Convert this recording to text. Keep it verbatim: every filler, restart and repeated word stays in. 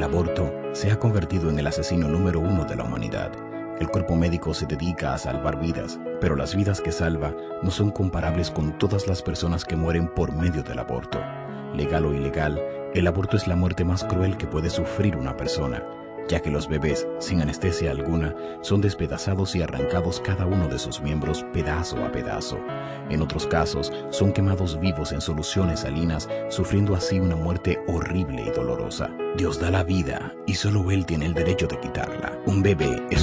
aborto se ha convertido en el asesino número uno de la humanidad. El cuerpo médico se dedica a salvar vidas, pero las vidas que salva no son comparables con todas las personas que mueren por medio del aborto. Legal o ilegal, el aborto es la muerte más cruel que puede sufrir una persona, ya que los bebés, sin anestesia alguna, son despedazados y arrancados cada uno de sus miembros pedazo a pedazo. En otros casos, son quemados vivos en soluciones salinas, sufriendo así una muerte horrible y dolorosa. Dios da la vida y solo Él tiene el derecho de quitarla. Un bebé es